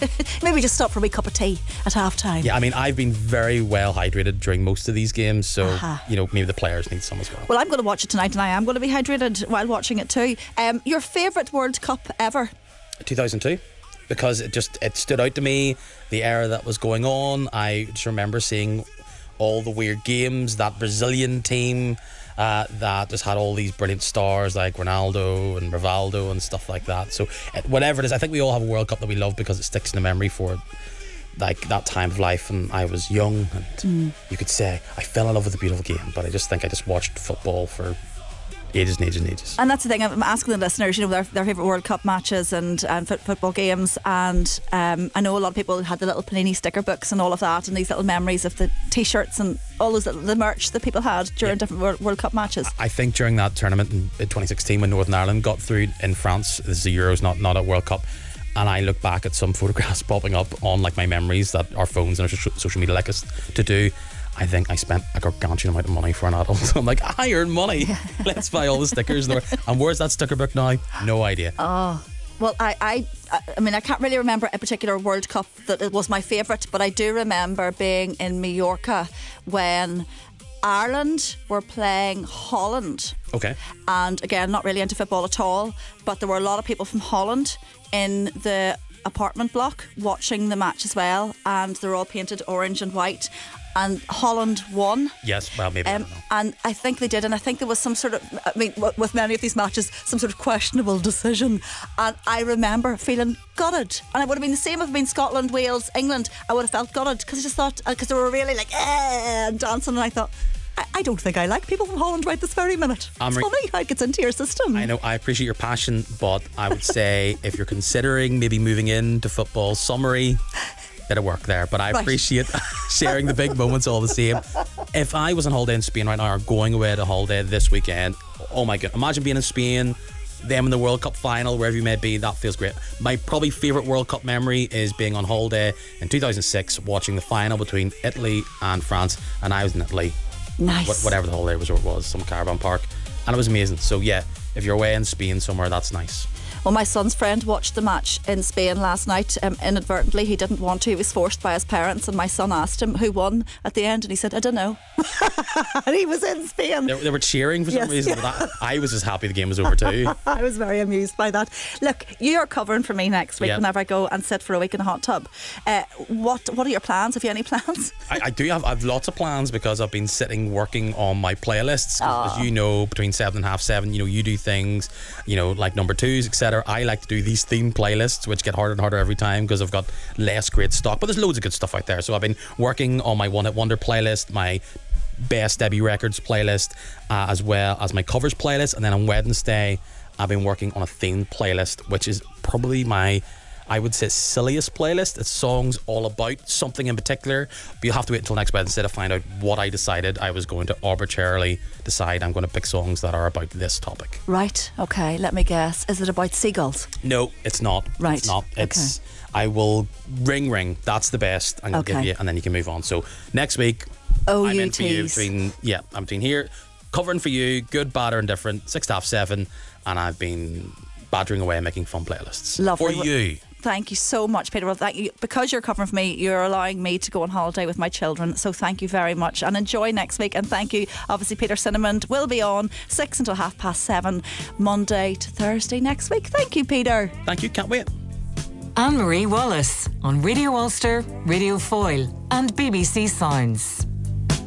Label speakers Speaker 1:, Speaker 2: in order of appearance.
Speaker 1: Maybe just stop for a wee cup of tea at half time.
Speaker 2: Yeah, I mean, I've been very well hydrated during most of these games, so maybe the players need some as well.
Speaker 1: Well, I'm going to watch it tonight, and I am going to be hydrated while watching it too. Your favourite World Cup ever?
Speaker 2: 2002, because it stood out to me, the era that was going on. I just remember seeing all the weird games, that Brazilian team that just had all these brilliant stars like Ronaldo and Rivaldo and stuff like that. So whatever it is, I think we all have a World Cup that we love because it sticks in the memory for like that time of life. And I was young, and you could say I fell in love with a beautiful game, but I just think I just watched football for ages and ages and ages.
Speaker 1: And that's the thing, I'm asking the listeners, their favourite World Cup matches and football games, and I know a lot of people had the little Panini sticker books and all of that, and these little memories of the t-shirts and all those the merch that people had during different World Cup matches.
Speaker 2: I think during that tournament in 2016 when Northern Ireland got through in France, this is the Euros, not a World Cup, and I look back at some photographs popping up on like my memories that our phones and our social media like us to do. I think I spent a gargantuan amount of money for an adult. I'm like, I earned money. Let's buy all the stickers. And where's that sticker book now? No idea.
Speaker 1: Oh, well, I mean, I can't really remember a particular World Cup that it was my favourite, but I do remember being in Mallorca when Ireland were playing Holland.
Speaker 2: Okay.
Speaker 1: And again, not really into football at all, but there were a lot of people from Holland in the apartment block watching the match as well, and they're all painted orange and white. And Holland won.
Speaker 2: Yes, well, maybe I don't know.
Speaker 1: And I think they did, and I think there was some sort of, I mean, with many of these matches, some sort of questionable decision. And I remember feeling gutted. And it would have been the same if it had been Scotland, Wales, England. I would have felt gutted because I just thought, because they were really like, and dancing, and I thought, I don't think I like people from Holland right this very minute. It's funny how it gets into your system.
Speaker 2: I know, I appreciate your passion, but I would say if you're considering maybe moving into football, summary, bit of work there, but I appreciate sharing the big moments all the same. If I was on holiday in Spain right now, or going away to holiday this weekend, oh my god, imagine being in Spain, them in the World Cup final, wherever you may be, that feels great. My probably favourite World Cup memory is being on holiday in 2006, watching the final between Italy and France, and I was in Italy.
Speaker 1: Nice.
Speaker 2: Whatever the holiday resort was, some caravan park, and it was amazing. So yeah, if you're away in Spain somewhere, that's nice.
Speaker 1: Well, my son's friend watched the match in Spain last night inadvertently. He didn't want to. He was forced by his parents, and my son asked him who won at the end, and he said, I don't know. And he was in Spain.
Speaker 2: They were cheering for some reason. But I was just happy the game was over too.
Speaker 1: I was very amused by that. Look, you are covering for me next week whenever I go and sit for a week in a hot tub. What are your plans? Have you any plans?
Speaker 2: I do have lots of plans because I've been sitting working on my playlists. As you know, between 7 and half 7, you do things, like number 2s, etc. I like to do these theme playlists, which get harder and harder every time because I've got less great stock, but there's loads of good stuff out there. So I've been working on my One Hit Wonder playlist, my best debut records playlist, as well as my covers playlist, and then on Wednesday I've been working on a theme playlist, which is probably my, I would say, silliest playlist. It's songs all about something in particular, but you'll have to wait until next Wednesday to find out what I decided. I was going to arbitrarily decide I'm going to pick songs that are about this topic.
Speaker 1: Right, okay, let me guess. Is it about seagulls?
Speaker 2: No, it's not.
Speaker 1: Right.
Speaker 2: It's not. It's I will ring. That's the best I'm going to give you, and then you can move on. So next week, I'm in for you I'm between here, covering for you, good, bad or indifferent, 6 to half 7, and I've been battering away making fun playlists.
Speaker 1: Lovely.
Speaker 2: For you.
Speaker 1: Thank you so much, Peter. Well, thank you. Because you're covering for me, you're allowing me to go on holiday with my children. So thank you very much, and enjoy next week. And thank you. Obviously, Peter Cinnamon will be on 6 until 7:30, Monday to Thursday next week. Thank you, Peter.
Speaker 2: Thank you. Can't wait.
Speaker 3: Anne-Marie Wallace on Radio Ulster, Radio Foyle and BBC Sounds.